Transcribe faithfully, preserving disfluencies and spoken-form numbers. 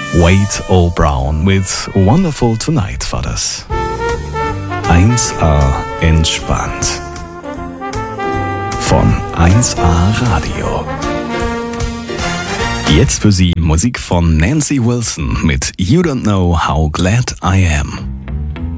Wade O. Brown with Wonderful Tonight war das. eins A entspannt. Von eins A Radio. Jetzt für Sie Musik von Nancy Wilson mit You Don't Know How Glad I Am.